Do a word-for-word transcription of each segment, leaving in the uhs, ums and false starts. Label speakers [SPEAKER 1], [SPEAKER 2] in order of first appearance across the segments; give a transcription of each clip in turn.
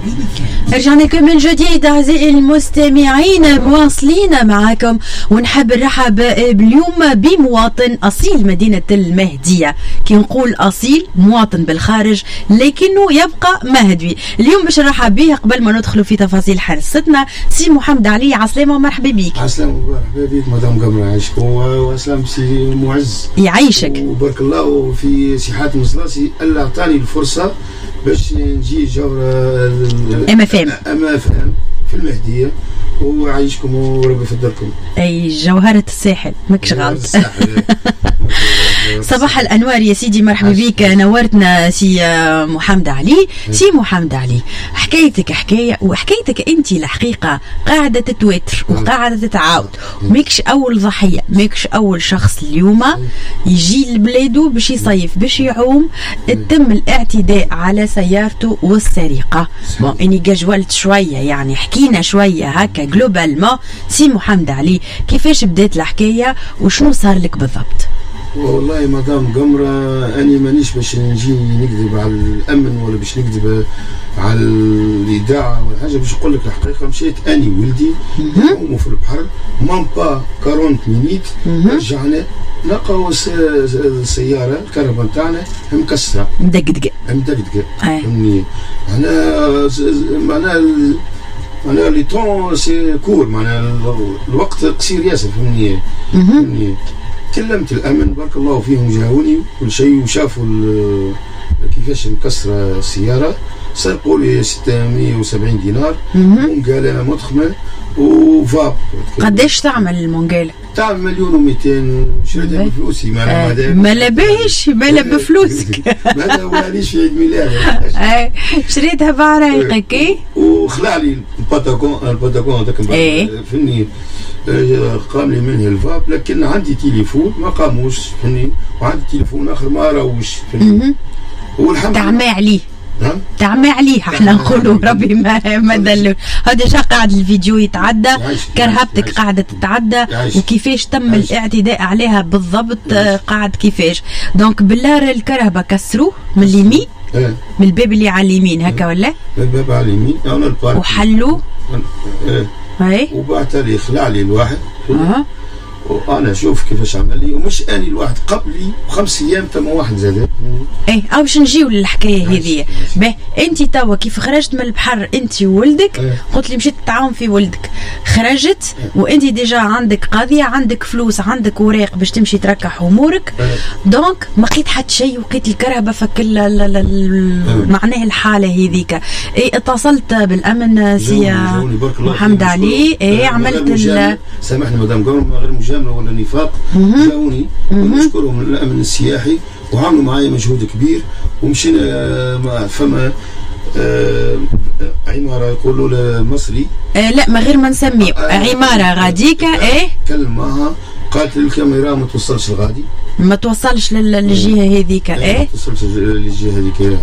[SPEAKER 1] رجعنا لكم من جديد أعزائي المستمعين، مواصلين معكم ونحب نرحب باليوم بمواطن أصيل مدينة المهدية. كي نقول أصيل مواطن بالخارج لكنه يبقى مهدوي. اليوم باش نرحب به قبل ما ندخلوا في تفاصيل حادثتنا سي محمد علي. عسلامة ومرحبا بك.
[SPEAKER 2] عسلامة ومرحبا بك مدام قمر، يعيشكم. وسلام سي معز
[SPEAKER 1] يعيشك
[SPEAKER 2] وبارك الله في سي حاتم الصلاصي اللي عطاني الفرصة باش نجي جورة
[SPEAKER 1] ام اف ام
[SPEAKER 2] ام اف ام في المهدية، وعايشكم وربي يفضلكم.
[SPEAKER 1] اي جوهرة الساحل ماكش غلط. صباح الانوار يا سيدي، مرحبا بك، نورتنا سي محمد علي. سي محمد علي، حكايتك حكايه، وحكايتك انت الحقيقه قاعده تتواتر وقاعده تتعاود، ماكش اول ضحيه، ماكش اول شخص اليوم يجي لبلاده باش يصيف باش يعوم تم الاعتداء على سيارته والسرقه. بون اني جاجولت شويه، يعني حكينا شويه هكا جلوبالمون. سي محمد علي، كيفاش بدات الحكايه وشنو صار لك بالضبط؟
[SPEAKER 2] والله مدام قمرة أني مانيش باش نجي نكذب على الأمن ولا باش نكذب على الإذاعة ولا حاجة، باش نقول لك الحقيقة. مشيت أني ولدي نعوموا في البحر مام با أربعين مينيت، رجعنا لقاو السيارة الكهرباء نتاعنا مكسرة مدقدقة مدقدقة. فهمني معناها معناها معناها لي طون سي كور، معناها الوقت قصير ياسر. فهمني فهمني كلمت الامن بارك الله فيهم، جاوني كل شيء وشافوا كيفاش مكسره السياره. سرقوا لي ستمية وسبعين دينار مونقاله مضخمه وفاب.
[SPEAKER 1] قداش تعمل المونقاله؟
[SPEAKER 2] تعمل مليون ومئتين. شريتها بفلوسي. ما
[SPEAKER 1] آه ما لباهش ما لب بفلوسك.
[SPEAKER 2] ما وليش في عيد ميلادي.
[SPEAKER 1] آه شريتها بعرايقك. ايه
[SPEAKER 2] وخلع لي الباتاكون الباتاكون هذاك فهمني، قام لي منه الفاب، لكن عندي تليفون ما قاموش فهمني، وعندي تليفون اخر ما راوش فهمني. والحمد لله
[SPEAKER 1] تعمى عليه.
[SPEAKER 2] نعم
[SPEAKER 1] تعمى عليه احنا نقولوا ربي ما ما دلو. هذا شا قاعد الفيديو يتعدى، كرهبتك قاعده تتعدى، وكيفاش تم عايش. الاعتداء عليها بالضبط عايش. قاعد كيفاش دونك بالله الكرهبه كسروه من اليمين،
[SPEAKER 2] اه.
[SPEAKER 1] من الباب اللي على اليمين هكا ولا
[SPEAKER 2] الباب على اليمين انا البارك
[SPEAKER 1] وحلوا
[SPEAKER 2] اه.
[SPEAKER 1] اي
[SPEAKER 2] وبعد لي خلع لي الواحد
[SPEAKER 1] اه.
[SPEAKER 2] وانا شوف كيفاش عمل لي، ومش اني الواحد قبلي بخمس ايام تم واحد زاد.
[SPEAKER 1] ايه او باش نجيو للحكايه هذه. باهي انت توا كيف خرجت من البحر انت وولدك،
[SPEAKER 2] ايه.
[SPEAKER 1] قلت لي مشيت تعاون في ولدك، خرجت ايه. وانت ديجا عندك قضيه، عندك فلوس، عندك اوراق باش تمشي تركح امورك. ايه. دونك ما لقيت حتى شيء، وقيت الكرهبه فك معناها الحاله هذيك. ايه اتصلت بالامن سي محمد علي. ايه عملت
[SPEAKER 2] سامحني مدام قمر، ما غير مجامله ولا نفاق، جاوني ونشكرهم الامن السياحي وعملوا معايا مجهود كبير. ومشينا فما آه عماره يقولوا المصري
[SPEAKER 1] آه لا ما غير ما نسميه آه عماره غاديكا. ايه كلم
[SPEAKER 2] معها، قالت الكاميرا ما توصلش لغادي،
[SPEAKER 1] ما توصلش للجهه هذيك. ايه
[SPEAKER 2] ما توصلش للجهه هذيك.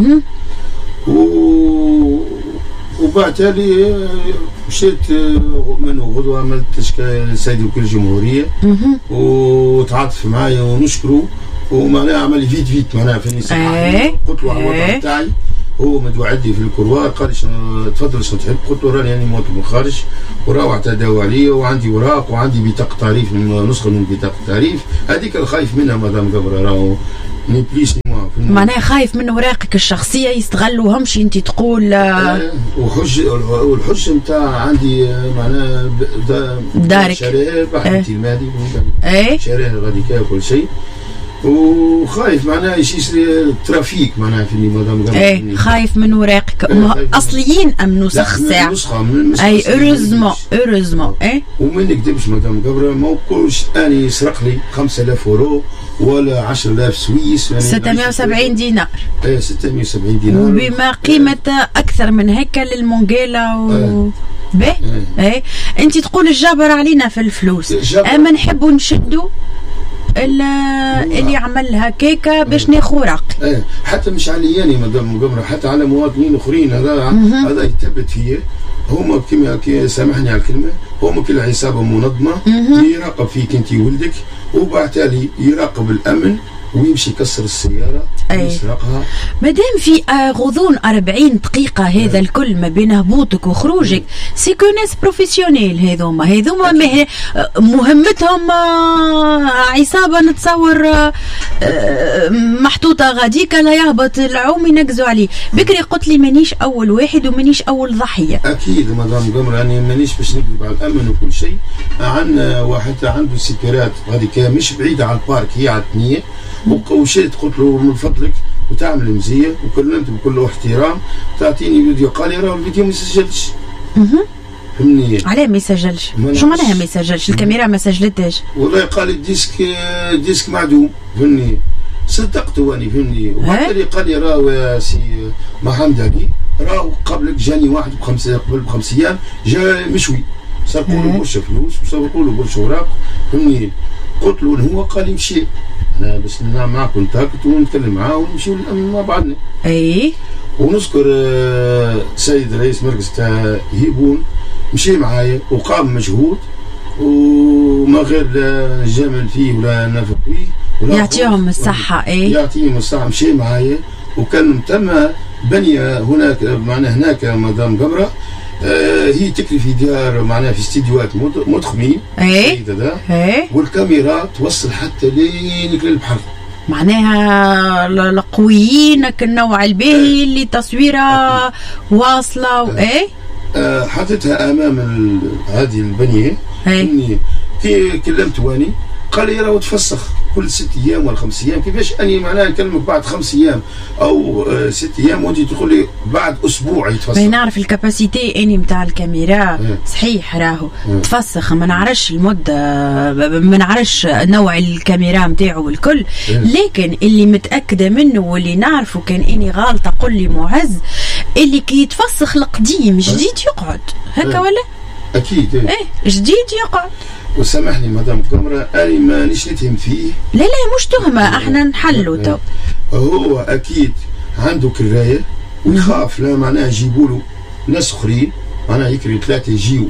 [SPEAKER 2] و وبعد لي مشيت من غدوه عملت تشكيل سيدي وكيل الجمهوريه وتعاطف معايا ونشكره، ومعناها عمل لي فيت فيت معناها فيني سامحني. قلت له على الوضع نتاعي، هو متوعدني في الكروار، قال لي تفضل شنو تحب؟ قلت له راني يعني مواطن من الخارج وراهو اعتداوا عليا وعندي اوراق وعندي بطاقه تعريف، من نسخه من بطاقه التعريف هذيك اللي خايف منها مدام قبره. راهو نبليش
[SPEAKER 1] معناها خايف من اوراقك الشخصيه يستغلوهمش انت تقول.
[SPEAKER 2] آه وحج والحج نتاع عندي معناها
[SPEAKER 1] دارك
[SPEAKER 2] شارع بحثي المادي
[SPEAKER 1] ايه
[SPEAKER 2] شارع غادي كل شيء، وخايف معناها يصير ترافيك معناها في مدام قمر.
[SPEAKER 1] ايه خايف من اوراقك.
[SPEAKER 2] ايه
[SPEAKER 1] اصليين ام نسخ ساعه؟ اي اوروزمون اوروزمون. ايه
[SPEAKER 2] وما نكذبش مدام قبره، ما نقولش اني سرق لي خمسة آلاف اورو ولا عشرة آلاف سويس، يعني
[SPEAKER 1] ستمية وسبعين دينار.
[SPEAKER 2] ايه ستمية وسبعين دينار،
[SPEAKER 1] وبما قيمه اه. اكثر من هيك للمونقاله و اه. باهي ايه. ايه انت تقول الجابر علينا في الفلوس، اما نحبوا نشدوا اللي يعمل هكاكا باش ناخذ اوراق.
[SPEAKER 2] ايه حتى مش علياني مدام قمره، حتى على مواطنين اخرين. هذا هذا يثبت فيه، هما كما سامحني على الكلمه، هما كل عصابه منظمه يراقب فيك انت ولدك، وبعد تالي يراقب الامن ويمشي يكسر السياره يسرقها.
[SPEAKER 1] مادام في غضون أربعين دقيقة هذا الكل ما بين هبوطك وخروجك، سي كو ناس بروفيسيونيل هذوما هذوما مهمتهم عصابة نتصور محطوطة غاديكا لا يهبط العوم ينقزوا عليه. بكري قلت لي مانيش أول واحد ومانيش أول ضحية.
[SPEAKER 2] أكيد مدام قمر يعني مانيش باش نكذب على الأمن وكل شيء. عندنا واحد عنده سيكيرات هذيك مش بعيدة على البارك، هي على الثنية، ومشيت قلت له من فضلك وتعمل مزية وكلمت بكل احترام تعطيني فيديو. قال لي راه الفيديو ما يسجلش. فهمني
[SPEAKER 1] علاه ما يسجلش؟ شو معناها ما يسجلش؟ الكاميرا ما سجلتهاش
[SPEAKER 2] والله. قال لي الديسك ديسك معدوم. فهمني صدقته اني. فهمني وبعد لي قال لي راهو يا سي محمد علي راهو قبلك جاني واحد بخمسة قبل بخمس ايام جا مشوي سرقوا له برشا فلوس وسرقوا له برشا اوراق. فهمني قلت له هو قال لي مشي انا باش نعمل معاه كونتاكت ونتكلم معاه ونمشيو للامن مع بعضنا.
[SPEAKER 1] اي
[SPEAKER 2] ونذكر السيد رئيس مركز تاع هيبون مشي معايا وقام مجهود وما غير لا جامل فيه ولا نافق فيه ولا
[SPEAKER 1] يعطيهم الصحة. اي
[SPEAKER 2] يعطيهم الصحة. مشي معايا وكان تم بنية هناك معنا هناك مدام قمرة آه هي تكلي في ديار معناها في استديوهات مضخمين.
[SPEAKER 1] اي اي
[SPEAKER 2] والكاميرا توصل حتى لين للبحر.
[SPEAKER 1] معناها القويين النوع الباهي اللي تصويرها واصله. اي
[SPEAKER 2] آه حطيتها امام هذه البنيه. اني كي كلمت واني قال لي راهو تفسخ كل ست ايام ولا خمس ايام. كيفاش اني معناها نكلمك بعد خمس ايام او آه ست ايام وانت تقول لي بعد اسبوع يتفسخ؟ ما
[SPEAKER 1] نعرف الكاباسيتي اني نتاع الكاميرا. اه. صحيح راهو اه. تفسخ ما نعرفش المده ما نعرفش نوع الكاميرا نتاعو والكل. اه. لكن اللي متاكده منه واللي نعرفه كان اني غالطه قل لي معز اللي كي يتفسخ القديم جديد يقعد هكا. اه. ولا
[SPEAKER 2] اكيد.
[SPEAKER 1] ايه, ايه جديد يقعد.
[SPEAKER 2] وسامحني مدام قمرة أنا مانيش نتهم فيه.
[SPEAKER 1] لا لا مش تهمة، احنا نحلوا تو.
[SPEAKER 2] هو أكيد عنده كراية ويخاف لا معناها يجيبوا له ناس أخرين معناها يكري ثلاثة يجيو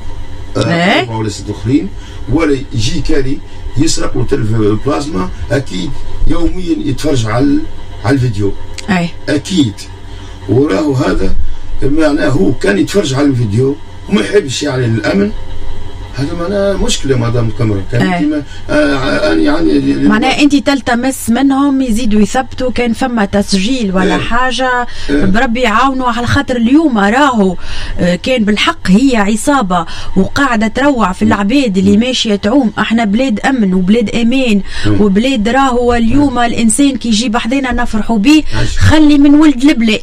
[SPEAKER 2] أربعة ولا ستة أخرين ولا يجي كاري يسرق له تلف بلازما. أكيد يوميا يتفرج على على الفيديو.
[SPEAKER 1] أي
[SPEAKER 2] أكيد. وراهو هذا معناه هو كان يتفرج على الفيديو وما يحبش يعني الأمن. هذا معناه مشكله مدام قمرة. كان آه يعني
[SPEAKER 1] معناه انت تلتمس منهم يزيدوا يثبتوا كان فما تسجيل ولا آه حاجه. آه بربي يعاونوا على خاطر اليوم راهو آه كان بالحق هي عصابه وقاعده تروع في العباد اللي ماشيه تعوم. احنا بلاد امن وبلاد امان آه وبلاد راهو اليوم آه الانسان كي يجي بحذنا نفرحوا به خلي من ولد البلاد.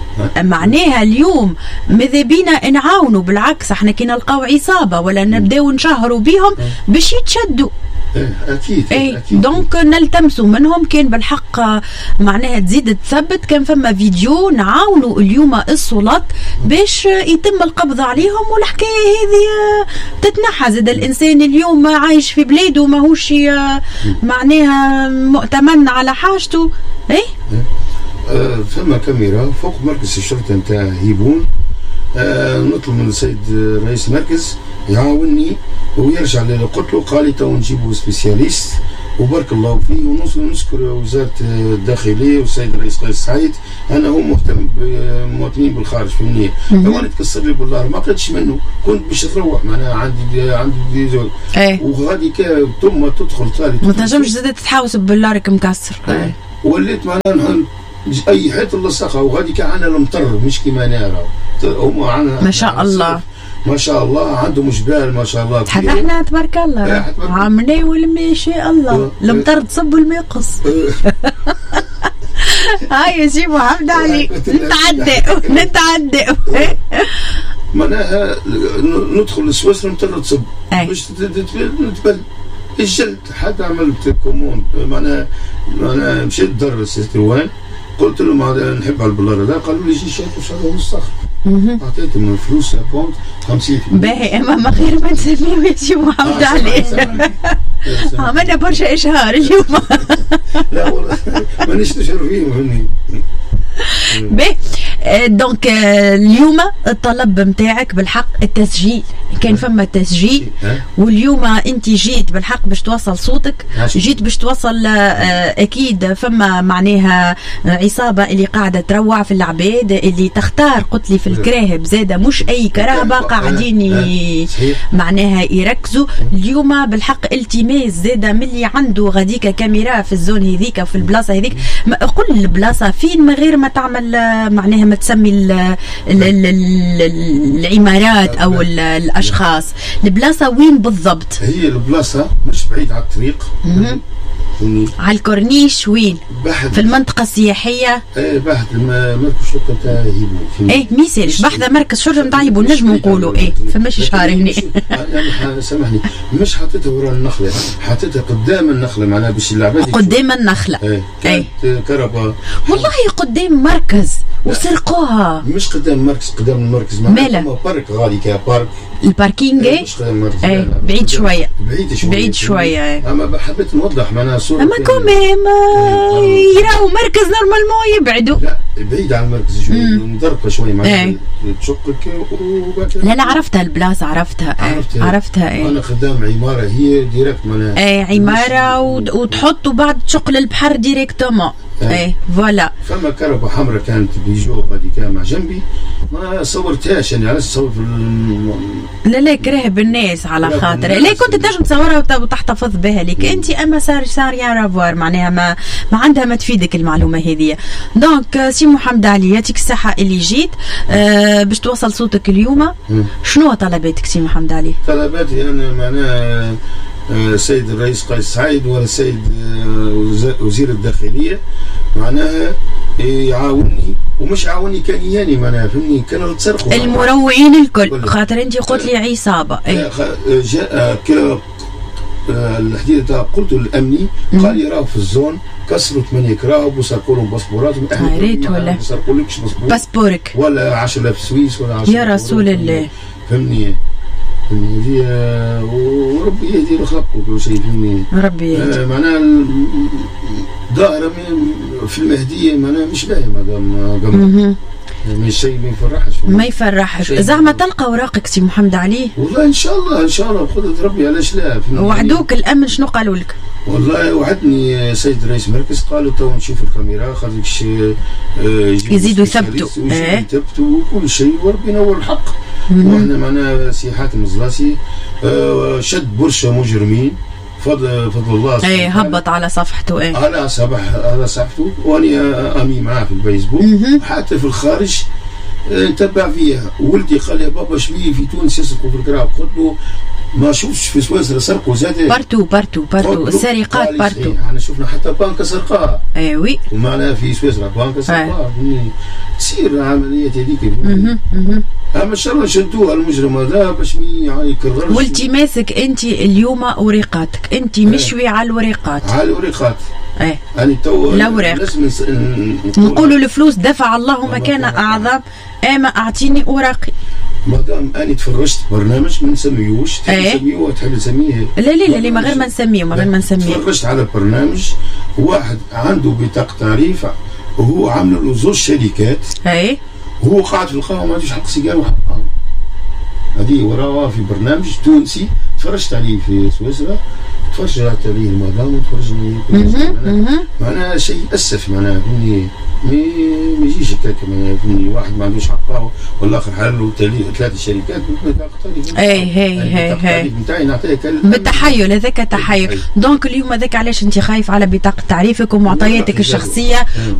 [SPEAKER 1] معناها اليوم ماذا بينا نعاونوا بالعكس احنا كي نلقاو عصابه ولا نبداو نشهروا بهم باش يتشدوا.
[SPEAKER 2] اكيد
[SPEAKER 1] اي دونك نلتمسوا منهم كان بالحق معناها تزيد تثبت. كان فما فيديو نعاونوا اليوم السلطات باش يتم القبض عليهم والحكايه هذه تتنحى. زاد الانسان اليوم عايش في بلاده ماهوش معناها مؤتمن على حاجته. اي
[SPEAKER 2] آه فما كاميرا فوق مركز الشرطه نتاع هيبون. آه نطلب من السيد رئيس المركز يعاونني ويرجع لي. قلت له قال لي تو نجيبوا سبيسياليست وبارك الله فيه. ونذكر وزاره الداخليه والسيد الرئيس قيس سعيد انه هو مهتم بالمواطنين بالخارج. فهمني لو انا تكسر لي بالله ما قلتش منه كنت باش تروح معناها عندي عندي زول.
[SPEAKER 1] ايه
[SPEAKER 2] وغادي ثم تدخل ثالث
[SPEAKER 1] ما تنجمش زاد تحاوس بالله مكسر.
[SPEAKER 2] ايه وليت معناها اي حيط اللصقه وغادي كان المطر مش كيما نرى هما
[SPEAKER 1] ما شاء الله
[SPEAKER 2] ما شاء الله عندهم جبال ما شاء الله.
[SPEAKER 1] حتى احنا تبارك الله عاملين والما شاء الله المطر تصب والما يقص. هاي يا سي محمد علي نتعدى نتعدى
[SPEAKER 2] معناها ندخل لسويسرا المطر تصب باش نتبل الجلد. حتى عملت كوموند معناها معناها مشيت دار السيتروان قلت لهم نحب على البلار هذا قالوا لي جي شاتوا شراو نص صخر. اعطيتهم من الفلوس كونت خمسين
[SPEAKER 1] باهي اما ما غير ما نسميو يا سي محمد علي. عملنا برشا اشهار اليوم.
[SPEAKER 2] لا والله مانيش نشهر فيهم.
[SPEAKER 1] باهي. دونك اليوم الطلب نتاعك بالحق التسجيل، كان فما تسجيل واليوم انت جيت بالحق باش توصل صوتك، جيت باش توصل اكيد فما معناها عصابه اللي قاعده تروع في العباد اللي تختار، قلت لي في الكراهب زاده مش اي كرهبه قاعدين معناها يركزوا. اليوم بالحق التماس زاده من اللي عنده غاديكا كاميرا في الزون هذيك وفي البلاصه هذيك، قل البلاصه فين من غير ما تعمل معناها ما تسمي ال ال ال ال العمارات او الاشخاص، البلاصه وين بالضبط؟
[SPEAKER 2] هي البلاصه مش بعيد على الطريق،
[SPEAKER 1] على الكورنيش وين؟ في المنطقة السياحية.
[SPEAKER 2] ايه بحث مركز شرطة نتاع هيبو.
[SPEAKER 1] ايه ميسالش بحث مركز شرطة نتاع هيبو نجمو نقولوا ايه فماش شهر هنا.
[SPEAKER 2] يعني سامحني مش حطيتها وراء النخلة، حطيتها قدام النخلة معناها باش العباد
[SPEAKER 1] قدام النخلة.
[SPEAKER 2] ايه ايه كهرباء
[SPEAKER 1] والله قدام مركز وسرقوها.
[SPEAKER 2] مش قدام مركز، قدام المركز معناها بارك غالي كا بارك
[SPEAKER 1] الباركينج. ايه
[SPEAKER 2] مش قدام المركز.
[SPEAKER 1] ايه بعيد شوية.
[SPEAKER 2] بعيد شوية.
[SPEAKER 1] بعيد شوية. ايه
[SPEAKER 2] اما حبيت نوضح معناها صورة.
[SPEAKER 1] اما كوميم يراو مركز نورمالمون يبعدوا.
[SPEAKER 2] لا بعيد عن المركز شوية، مضربة شوية معناها تشقك وبعد.
[SPEAKER 1] لا لا عرفتها البلاصة، عرفتها.
[SPEAKER 2] عرفتها.
[SPEAKER 1] عرفتها. ايه
[SPEAKER 2] انا خدام عمارة هي ديريكت معناها.
[SPEAKER 1] ايه عمارة وتحط وبعد تشق للبحر ديريكتومون. ايه فوالا.
[SPEAKER 2] فما كهرباء حمراء كانت بيجو غادي كان مع جنبي ما صورتهاش يعني، علاش تصور في الم...
[SPEAKER 1] لا لا كراهب الناس على خاطر لا كنت تنجم تصورها وتحتفظ بها لك انت، اما صار صار يا رافوار معناها ما ما عندها ما تفيدك المعلومه هذه. دونك سي محمد علي يعطيك الصحه اللي جيت آه باش توصل صوتك اليوم. شنو طلباتك سي محمد علي؟
[SPEAKER 2] طلباتي انا معناها السيد الرئيس قيس سعيد ولا السيد وزير الداخليه معناها يعاونني، ومش يعاونني كان ياني معناها فهمني كانوا يتصرفوا
[SPEAKER 1] المروعين الكل، خاطر انت قلت لي عصابه. اي
[SPEAKER 2] جاء الحديث تاع قلت للامني قال لي راهو في الزون كسروا ثمانية كراهب وسرقوا لهم باسبوراتهم.
[SPEAKER 1] يا ريت ولا
[SPEAKER 2] ما سرقولكش باسبور
[SPEAKER 1] باسبورك
[SPEAKER 2] ولا عشرة آلاف سويس ولا عشرة
[SPEAKER 1] يا رسول الله
[SPEAKER 2] فهمني. هذه وربي يهدي الخلق وكل شيء فهمني.
[SPEAKER 1] ربي يهدي.
[SPEAKER 2] معناها ظاهرة في المهدية معناها مش باهي مادام قمر. من شيء ما يفرحش
[SPEAKER 1] ما يفرحش. زعما تلقى اوراقك سي محمد علي؟
[SPEAKER 2] والله ان شاء الله ان شاء الله بقدرة ربي علاش لا.
[SPEAKER 1] وعدوك الامن شنو قالوا لك؟
[SPEAKER 2] والله وعدني سيد رئيس مركز قالوا تو نشوف الكاميرا خاطرش
[SPEAKER 1] يزيدوا يثبتوا
[SPEAKER 2] يثبتوا وكل شيء وربي ينور الحق. واحنا معنا سي حاتم الزلاسي شد برشا مجرمين فضل فضل الله.
[SPEAKER 1] اي هبط على صفحته. ايه
[SPEAKER 2] على صفح على صفحته واني امي معاه في الفيسبوك حتى في الخارج نتبع فيها. ولدي قال لي بابا شويه في تونس يسرقوا في الكراب، قلت له ما شوفش في سويسرا سرقوا زاد
[SPEAKER 1] بارتو بارتو بارتو السرقات بارتو.
[SPEAKER 2] احنا شفنا حتى بنك سرقاها.
[SPEAKER 1] اي وي
[SPEAKER 2] ومعناها في سويسرا بنك سرقاها. تصير العمليات هذيك. اما شر شدوها المجرم هذا باش ما يكررش.
[SPEAKER 1] والتماسك انت اليوم ورقاتك انت مشوي على الورقات.
[SPEAKER 2] على الورقات.
[SPEAKER 1] ايه
[SPEAKER 2] يعني تو
[SPEAKER 1] الاوراق نقولوا الفلوس دفع الله مكان اعظم، اما اعطيني اوراقي.
[SPEAKER 2] مادام اني تفرجت برنامج ما نسميوش تحب تسميه تحب تسميه
[SPEAKER 1] لا لا لا ما غير ما نسميه ما غير ما نسميه.
[SPEAKER 2] تفرجت على برنامج واحد عنده بطاقه تعريف وهو عامل له زوج شركات.
[SPEAKER 1] اي
[SPEAKER 2] وهو قاعد في القهوه ما عندوش حق سيجاره وحق قهوه. هذه وراها في برنامج تونسي تفرجت عليه في سويسرا، تفرجت عليه المدام وتفرجني معناها شيء اسف معناها فهمني ما يجيش هكاك معناها فهمني واحد ما عندوش حقه والاخر حال له ثلاث شركات.
[SPEAKER 1] اي هي هي هي
[SPEAKER 2] نتاعي نعطيك
[SPEAKER 1] بالتحيل هذاك تحيل. دونك اليوم هذاك علاش انت خايف على بطاقه تعريفك ومعطياتك الشخصيه